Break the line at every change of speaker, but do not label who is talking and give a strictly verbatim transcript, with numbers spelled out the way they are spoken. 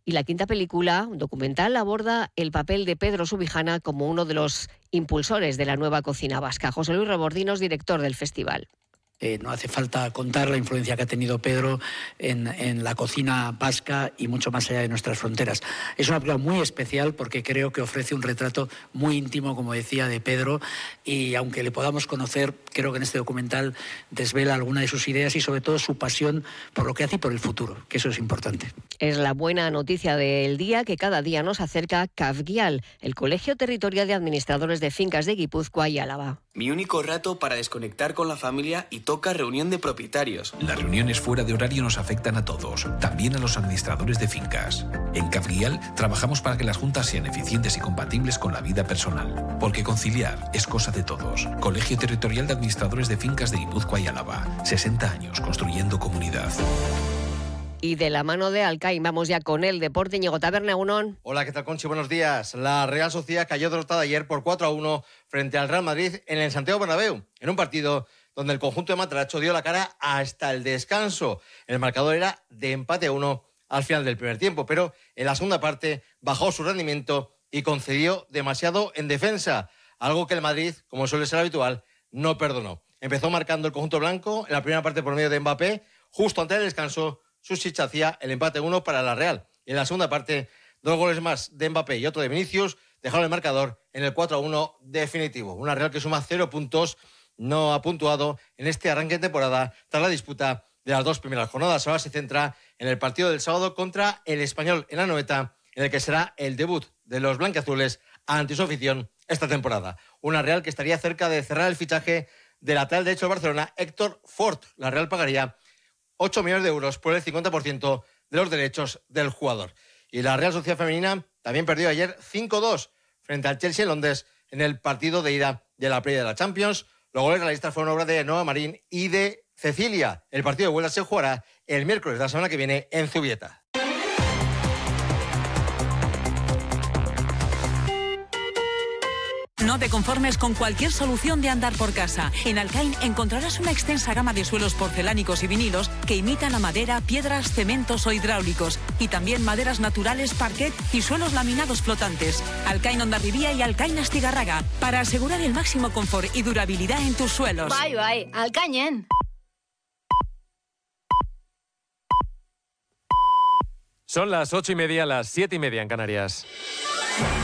Y la quinta película, un documental, aborda el papel de Pedro Subijana como uno de los impulsores de la nueva cocina vasca. José Luis Rebordinos, director del festival.
Eh, no hace falta contar la influencia que ha tenido Pedro en, en la cocina vasca y mucho más allá de nuestras fronteras. Es una película muy especial porque creo que ofrece un retrato muy íntimo, como decía, de Pedro, y aunque le podamos conocer, creo que en este documental desvela alguna de sus ideas y sobre todo su pasión por lo que hace y por el futuro, que eso es importante.
Es la buena noticia del día que cada día nos acerca Cafgial, el Colegio Territorial de Administradores de Fincas de Guipúzcoa y Álava.
Mi único rato para desconectar con la familia y toca reunión de propietarios.
Las reuniones fuera de horario nos afectan a todos, también a los administradores de fincas. En Cafgial trabajamos para que las juntas sean eficientes y compatibles con la vida personal, porque conciliar es cosa de todos. Colegio Territorial de Administradores de Fincas de Guipúzcoa y Álava. sesenta años construyendo comunidad.
Y de la mano de Alcaín vamos ya con el deporte. Íñigo Taberna, unón.
Hola, ¿qué tal, Conchi? Buenos días. La Real Sociedad cayó derrotada ayer por cuatro a uno frente al Real Madrid en el Santiago Bernabéu, en un partido donde el conjunto de Matracho dio la cara hasta el descanso. El marcador era de empate a uno al final del primer tiempo, pero en la segunda parte bajó su rendimiento y concedió demasiado en defensa, algo que el Madrid, como suele ser habitual, no perdonó. Empezó marcando el conjunto blanco en la primera parte por medio de Mbappé. Justo antes del descanso, Susic hacía el empate uno para la Real. Y en la segunda parte, dos goles más de Mbappé y otro de Vinicius dejaron el marcador en el cuatro a uno definitivo. Una Real que suma cero puntos, no ha puntuado en este arranque de temporada tras la disputa de las dos primeras jornadas. Ahora se centra en el partido del sábado contra el Español en Anoeta, en el que será el debut de los blanquiazules ante su afición esta temporada. Una Real que estaría cerca de cerrar el fichaje del lateral derecho del Barcelona, Héctor Fort. La Real pagaría ocho millones de euros por el cincuenta por ciento de los derechos del jugador. Y la Real Sociedad Femenina también perdió ayer cinco dos frente al Chelsea en Londres en el partido de ida de la previa de la Champions. Los goles realistas fueron obra de Noa Marín y de Cecilia. El partido de vuelta se jugará el miércoles de la semana que viene en Zubieta.
No te conformes con cualquier solución de andar por casa. En Alcaín encontrarás una extensa gama de suelos porcelánicos y vinilos que imitan la madera, piedras, cementos o hidráulicos. Y también maderas naturales, parquet y suelos laminados flotantes. Alcaín Hondarribía y Alcaín Astigarraga. Para asegurar el máximo confort y durabilidad en tus suelos.
Bai, bai, Alcainen.
Son las ocho y media, las siete y media en Canarias.